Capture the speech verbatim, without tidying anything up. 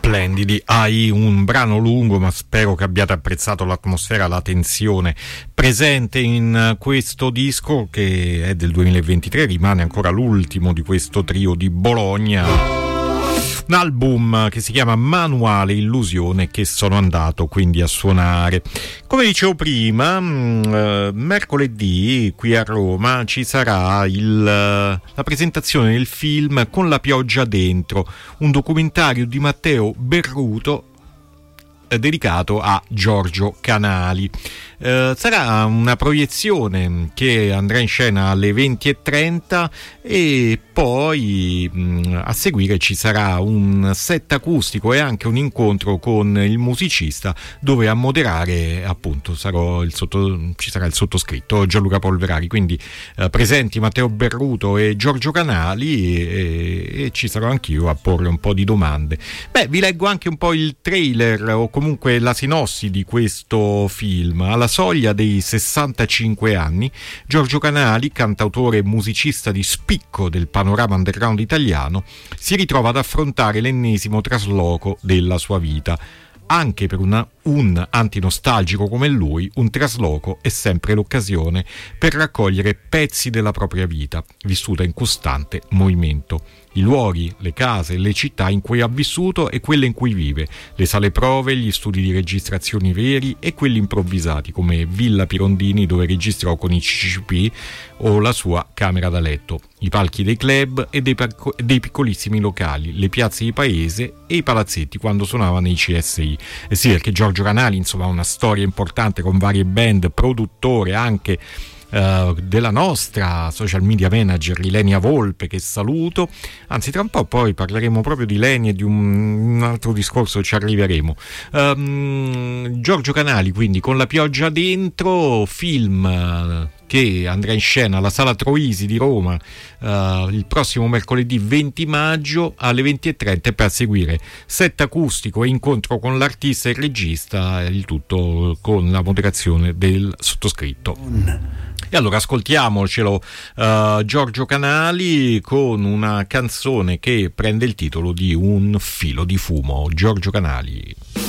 Splendidi, hai un brano lungo, ma spero che abbiate apprezzato l'atmosfera, la tensione presente in questo disco che è del duemilaventitré, rimane ancora l'ultimo di questo trio di Bologna. Un album che si chiama Manuale Illusione, che sono andato quindi a suonare. Come dicevo prima, eh, mercoledì qui a Roma ci sarà il, la presentazione del film Con la pioggia dentro, un documentario di Matteo Berruto eh, dedicato a Giorgio Canali. Eh, sarà una proiezione che andrà in scena alle venti e trenta e poi mh, a seguire ci sarà un set acustico e anche un incontro con il musicista, dove a moderare appunto sarò il sotto, ci sarà il sottoscritto Gianluca Polverari, quindi eh, presenti Matteo Berruto e Giorgio Canali e, e ci sarò anch'io a porre un po' di domande. Beh, vi leggo anche un po' il trailer o comunque la sinossi di questo film. Alla soglia dei sessantacinque anni, Giorgio Canali, cantautore e musicista di spicco del panorama underground italiano, si ritrova ad affrontare l'ennesimo trasloco della sua vita. Anche per una, un antinostalgico come lui, un trasloco è sempre l'occasione per raccogliere pezzi della propria vita, vissuta in costante movimento. I luoghi, le case, le città in cui ha vissuto e quelle in cui vive, le sale prove, gli studi di registrazioni veri e quelli improvvisati come Villa Pirondini, dove registrò con i C C P, o la sua camera da letto, i palchi dei club e dei, parco- dei piccolissimi locali, le piazze di paese e i palazzetti quando suonava nei C S I. E sì, perché Giorgio Canali insomma ha una storia importante con varie band, produttore anche Uh, della nostra social media manager Ilenia Volpe, che saluto, anzi tra un po' poi parleremo proprio di Leni e di un, un altro discorso, ci arriveremo. um, Giorgio Canali quindi Con la pioggia dentro, film uh, che andrà in scena alla Sala Troisi di Roma uh, il prossimo mercoledì venti maggio alle venti e trenta, e per seguire set acustico e incontro con l'artista e il regista, il tutto con la moderazione del sottoscritto. E allora ascoltiamocelo, uh, Giorgio Canali con una canzone che prende il titolo di Un filo di fumo. Giorgio Canali.